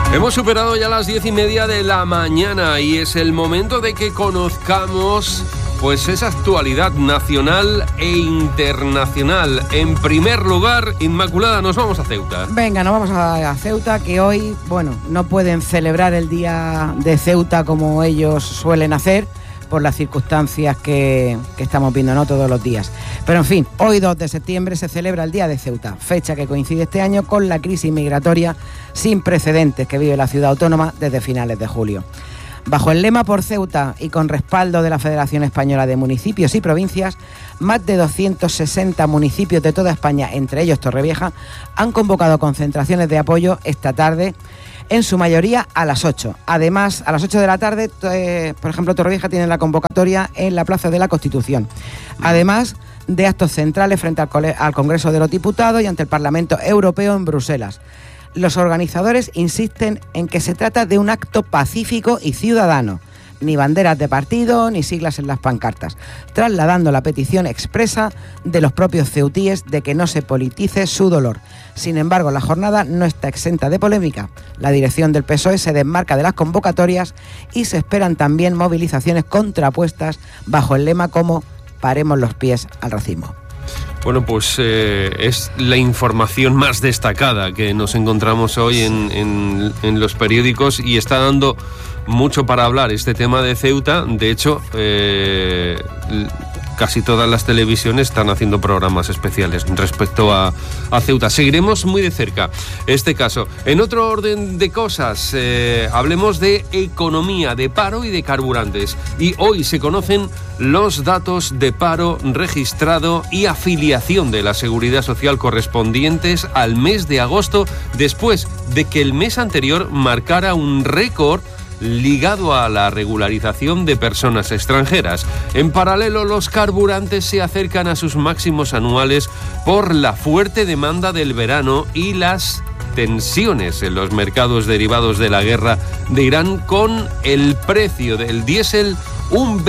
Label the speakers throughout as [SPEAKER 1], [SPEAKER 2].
[SPEAKER 1] Hemos superado ya las 10:30 de la mañana y es el momento de que conozcamos pues esa actualidad nacional e internacional. En primer lugar, Inmaculada, nos vamos a Ceuta.
[SPEAKER 2] Venga, nos vamos a Ceuta, que hoy, no pueden celebrar el día de Ceuta como ellos suelen hacer, por las circunstancias que estamos viendo, ¿no?, todos los días. Pero en fin, hoy 2 de septiembre se celebra el Día de Ceuta, fecha que coincide este año con la crisis migratoria sin precedentes que vive la ciudad autónoma desde finales de julio. Bajo el lema Por Ceuta y con respaldo de la Federación Española de Municipios y Provincias, más de 260 municipios de toda España, entre ellos Torrevieja, han convocado concentraciones de apoyo esta tarde, en su mayoría a las 8. Además, a las 8 de la tarde, por ejemplo, Torrevieja tiene la convocatoria en la Plaza de la Constitución. Además de actos centrales frente al Congreso de los Diputados y ante el Parlamento Europeo en Bruselas. Los organizadores insisten en que se trata de un acto pacífico y ciudadano. Ni banderas de partido, ni siglas en las pancartas, trasladando la petición expresa de los propios ceutíes de que no se politice su dolor. Sin embargo, la jornada no está exenta de polémica. La dirección del PSOE se desmarca de las convocatorias y se esperan también movilizaciones contrapuestas bajo el lema como «Paremos los pies al racismo».
[SPEAKER 1] Bueno, pues es la información más destacada que nos encontramos hoy en los periódicos y está dando mucho para hablar este tema de Ceuta. De hecho, casi todas las televisiones están haciendo programas especiales respecto a Ceuta. Seguiremos muy de cerca este caso. En otro orden de cosas, hablemos de economía, de paro y de carburantes. Y hoy se conocen los datos de paro registrado y afiliación de la Seguridad Social correspondientes al mes de agosto, después de que el mes anterior marcara un récord ligado a la regularización de personas extranjeras. En paralelo, los carburantes se acercan a sus máximos anuales por la fuerte demanda del verano y las tensiones en los mercados derivados de la guerra de Irán, con el precio del diésel un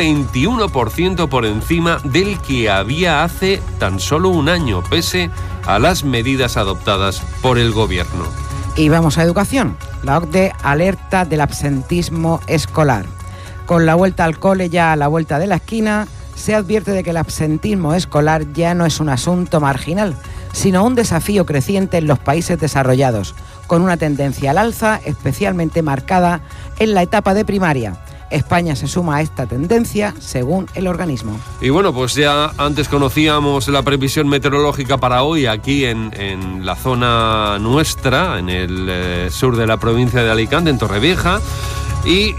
[SPEAKER 1] 21% por encima del que había hace tan solo un año, pese a las medidas adoptadas por el gobierno.
[SPEAKER 2] Y vamos a educación. La OCDE alerta del absentismo escolar. Con la vuelta al cole ya a la vuelta de la esquina, se advierte de que el absentismo escolar ya no es un asunto marginal, sino un desafío creciente en los países desarrollados, con una tendencia al alza especialmente marcada en la etapa de primaria. España se suma a esta tendencia, según el organismo.
[SPEAKER 1] Y bueno, pues ya antes conocíamos la previsión meteorológica para hoy aquí en la zona nuestra, en el sur de la provincia de Alicante, en Torrevieja, y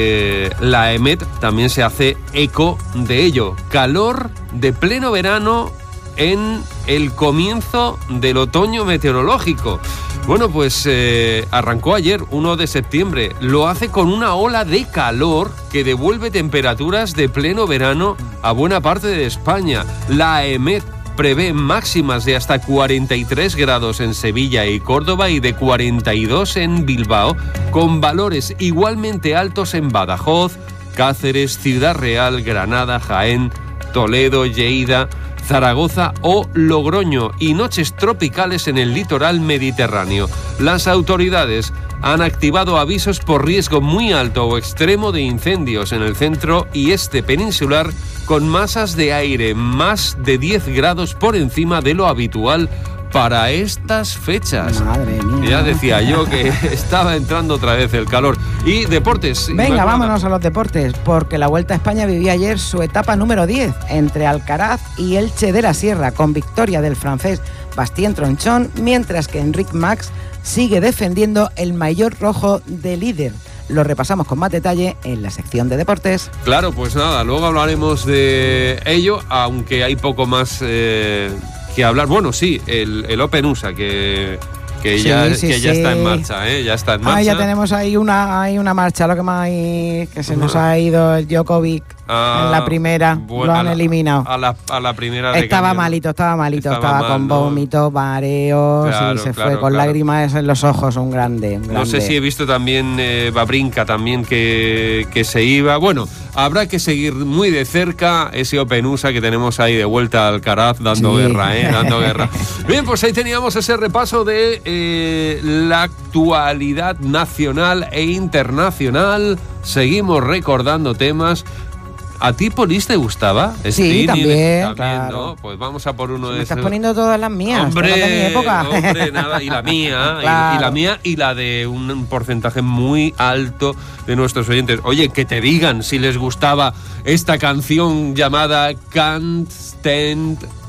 [SPEAKER 1] la EMET también se hace eco de ello. Calor de pleno verano en el comienzo del otoño meteorológico. Bueno, pues arrancó ayer, 1 de septiembre. Lo hace con una ola de calor que devuelve temperaturas de pleno verano a buena parte de España. La EMET prevé máximas de hasta 43 grados en Sevilla y Córdoba y de 42 en Bilbao, con valores igualmente altos en Badajoz, Cáceres, Ciudad Real, Granada, Jaén, Toledo, Lleida, Zaragoza o Logroño, y noches tropicales en el litoral mediterráneo. Las autoridades han activado avisos por riesgo muy alto o extremo de incendios en el centro y este peninsular, con masas de aire más de 10 grados por encima de lo habitual para estas fechas.
[SPEAKER 2] Madre mía.
[SPEAKER 1] Ya decía yo que estaba entrando otra vez el calor. Y deportes.
[SPEAKER 2] Venga, vámonos a los deportes, porque la Vuelta a España vivió ayer su etapa número 10 entre Alcaraz y Elche de la Sierra, con victoria del francés Bastien Tronchón, mientras que Enric Mas sigue defendiendo el maillot rojo de líder. Lo repasamos con más detalle en la sección de deportes.
[SPEAKER 1] Claro, pues nada, luego hablaremos de ello, aunque hay poco más que hablar. Bueno, sí, el Open USA, que ya está en marcha, ya está en marcha.
[SPEAKER 2] Ya tenemos ahí una marcha, lo que más hay, que se nos ha ido el Djokovic en la primera,
[SPEAKER 1] bueno,
[SPEAKER 2] lo han eliminado.
[SPEAKER 1] A la primera.
[SPEAKER 2] Estaba malito, estaba con vómitos, mareos,
[SPEAKER 1] claro,
[SPEAKER 2] y se fue con lágrimas en los ojos, un grande.
[SPEAKER 1] No sé si he visto también Babrinka también que se iba. Bueno, habrá que seguir muy de cerca ese Open USA que tenemos ahí de vuelta al Alcaraz dando guerra, dando guerra. Bien, pues ahí teníamos ese repaso de la actualidad nacional e internacional. Seguimos recordando temas. ¿A ti, Polis, te gustaba?
[SPEAKER 2] Sí, también, claro.
[SPEAKER 1] ¿no? Pues vamos a por uno de esos.
[SPEAKER 2] Me estás poniendo todas las mías,
[SPEAKER 1] hombre,
[SPEAKER 2] todas de mi época.
[SPEAKER 1] Hombre, nada, y la mía, claro. y la mía y la de un porcentaje muy alto de nuestros oyentes. Oye, que te digan si les gustaba esta canción llamada Can't Stand